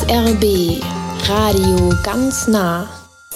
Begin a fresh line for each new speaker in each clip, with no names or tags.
RBB Radio ganz nah.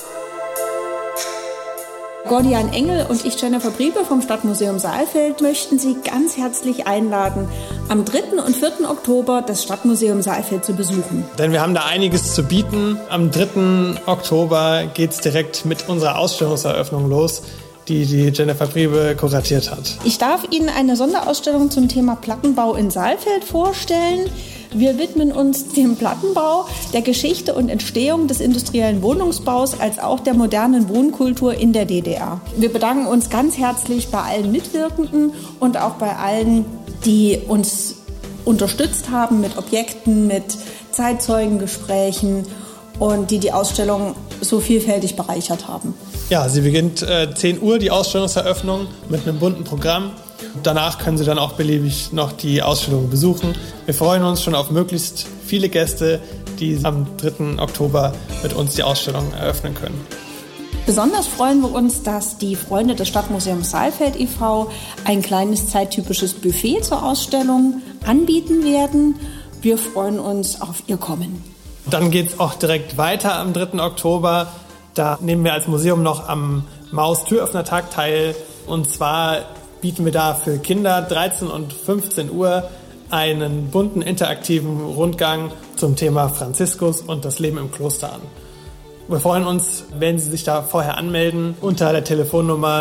Gordian Engel und ich, Jennifer Briebe vom Stadtmuseum Saalfeld, möchten Sie ganz herzlich einladen, am 3. und 4. Oktober das Stadtmuseum Saalfeld zu besuchen.
Denn wir haben da einiges zu bieten. Am 3. Oktober geht es direkt mit unserer Ausstellungseröffnung los, die Jennifer Briebe kuratiert hat.
Ich darf Ihnen eine Sonderausstellung zum Thema Plattenbau in Saalfeld vorstellen. Wir widmen uns dem Plattenbau, der Geschichte und Entstehung des industriellen Wohnungsbaus als auch der modernen Wohnkultur in der DDR. Wir bedanken uns ganz herzlich bei allen Mitwirkenden und auch bei allen, die uns unterstützt haben mit Objekten, mit Zeitzeugengesprächen und die Ausstellung so vielfältig bereichert haben.
Ja, sie beginnt 10 Uhr, die Ausstellungseröffnung, mit einem bunten Programm. Danach können Sie dann auch beliebig noch die Ausstellung besuchen. Wir freuen uns schon auf möglichst viele Gäste, die am 3. Oktober mit uns die Ausstellung eröffnen können.
Besonders freuen wir uns, dass die Freunde des Stadtmuseums Saalfeld e.V. ein kleines zeittypisches Buffet zur Ausstellung anbieten werden. Wir freuen uns auf Ihr Kommen.
Dann geht es auch direkt weiter am 3. Oktober. Da nehmen wir als Museum noch am Maus-Türöffnertag teil. Und zwar bieten wir da für Kinder 13 und 15 Uhr einen bunten, interaktiven Rundgang zum Thema Franziskus und das Leben im Kloster an. Wir freuen uns, wenn Sie sich da vorher anmelden, unter der Telefonnummer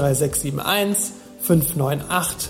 03671 598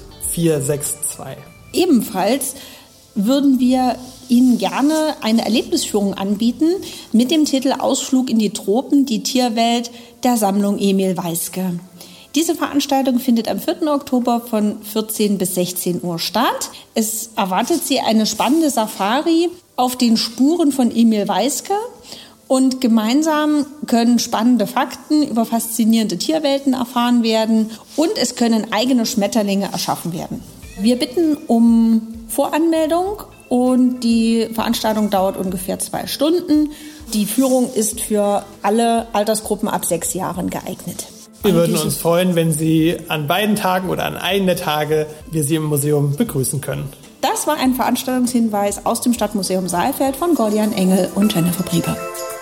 462.
Ebenfalls würden wir Ihnen gerne eine Erlebnisführung anbieten mit dem Titel Ausflug in die Tropen, die Tierwelt der Sammlung Emil Weiske. Diese Veranstaltung findet am 4. Oktober von 14 bis 16 Uhr statt. Es erwartet Sie eine spannende Safari auf den Spuren von Emil Weiske und gemeinsam können spannende Fakten über faszinierende Tierwelten erfahren werden und es können eigene Schmetterlinge erschaffen werden. Wir bitten um Voranmeldung und die Veranstaltung dauert ungefähr 2 Stunden. Die Führung ist für alle Altersgruppen ab 6 Jahren geeignet.
Wir würden uns freuen, wenn Sie an beiden Tagen oder an einem der Tage wir Sie im Museum begrüßen können.
Das war ein Veranstaltungshinweis aus dem Stadtmuseum Saalfeld von Gordian Engel und Jennifer Briebe.